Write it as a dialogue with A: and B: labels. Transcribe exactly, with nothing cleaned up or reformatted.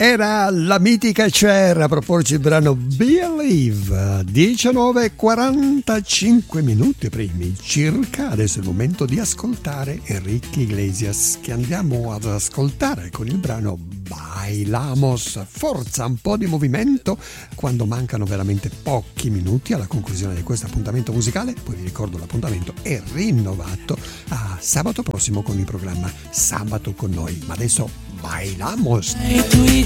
A: Era la mitica Cher a proporci il brano Believe. diciannove e quarantacinque minuti primi circa. Adesso è il momento di ascoltare Enrique Iglesias, che andiamo ad ascoltare con il brano Bailamos. Forza, un po' di movimento quando mancano veramente pochi minuti alla conclusione di questo appuntamento musicale. Poi vi ricordo, l'appuntamento è rinnovato a sabato prossimo con il programma Sabato con noi. Ma adesso bailamos.